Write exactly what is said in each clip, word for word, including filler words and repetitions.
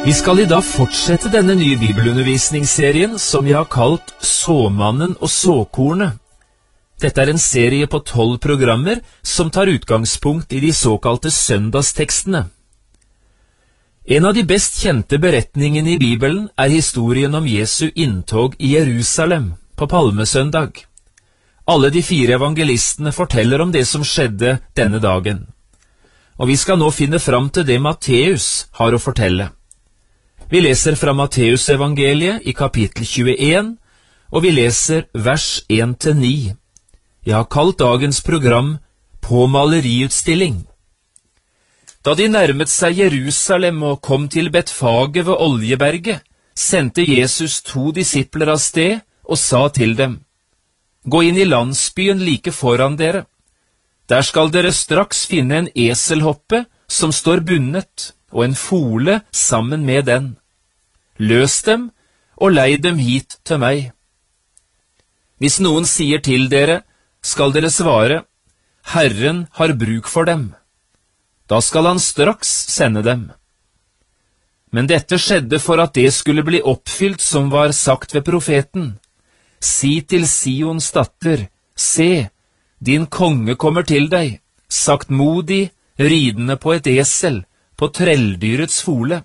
Vi skal i dag fortsette denne nye bibelundervisningsserien som vi har kalt Såmannen og såkornet. Dette er en serie på tolv programmer som tar utgangspunkt i de såkalte søndagstekstene. En av de best kjente beretningene i Bibelen er historien om Jesu inntog i Jerusalem på Palmesøndag. Alle de fire evangelistene forteller om det som skjedde denne dagen. Og vi skal nå finne fram til det Matteus har å fortelle. Vi leser fra Matteus-evangeliet i kapittel tjueen, og vi leser vers én til ni. Jeg har kalt dagens program På maleriutstilling. Da de nærmet seg Jerusalem og kom til Betfage ved Oljeberget, sendte Jesus to disipler av sted og sa til dem: Gå inn i landsbyen like foran dere. Der skal dere straks finne en eselhoppe som står bundet, og en fole sammen med den. Løs dem, og lei dem hit til meg. Hvis noen sier til dere, skal dere svare, Herren har bruk for dem. Da skal han straks sende dem. Men dette skjedde for at det skulle bli oppfylt som var sagt ved profeten. Si til Sions datter, se, din konge kommer til deg, saktmodig, ridende på et esel, på trelldyrets fole.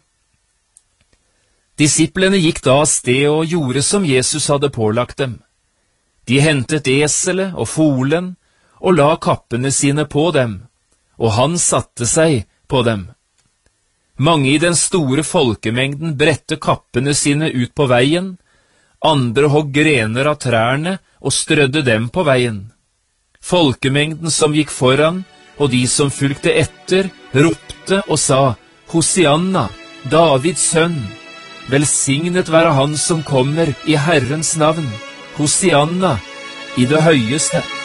Disiplene gikk da av sted og gjorde som Jesus hadde pålagt dem. De hentet eselet og folen og la kappene sine på dem, og han satte seg på dem. Mange i den store folkemengden bredte kappene sine ut på veien, andre hogg grener av trærne og strødde dem på veien. Folkemengden som gikk foran, og de som fulgte etter, ropte og sa, Hosianna, Davids sønn, velsignet være han som kommer i Herrens navn, Hosianna, i det høyeste.